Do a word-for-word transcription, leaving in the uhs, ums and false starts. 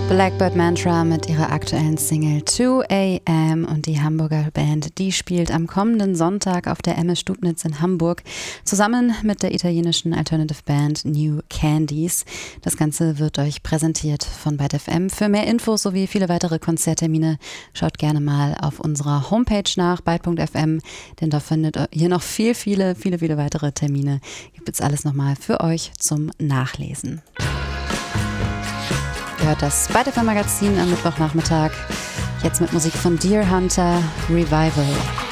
Blackbird Mantra mit ihrer aktuellen Single two a m und die Hamburger Band, die spielt am kommenden Sonntag auf der M S Stubnitz in Hamburg zusammen mit der italienischen Alternative Band New Candies. Das Ganze wird euch präsentiert von Byte F M. Für mehr Infos sowie viele weitere Konzerttermine schaut gerne mal auf unserer Homepage nach, byte punkt f m, denn da findet ihr noch viel, viele, viele, viele weitere Termine. Gibt es alles nochmal für euch zum Nachlesen. Ihr hört das Byte F M Magazin am Mittwochnachmittag. Jetzt mit Musik von Deer Hunter, Revival.